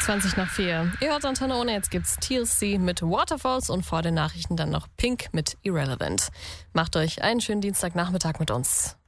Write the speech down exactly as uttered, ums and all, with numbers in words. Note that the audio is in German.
zwanzig nach vier. Ihr hört Antenne Ohne, jetzt gibt's T L C mit Waterfalls und vor den Nachrichten dann noch Pink mit Irrelevant. Macht euch einen schönen Dienstagnachmittag mit uns.